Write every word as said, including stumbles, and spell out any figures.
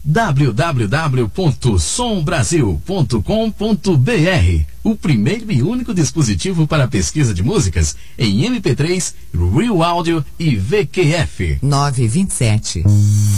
w w w ponto som brasil ponto com ponto b r, o primeiro e único dispositivo para pesquisa de músicas em M P três, Real Audio e V Q F. nove vinte e sete.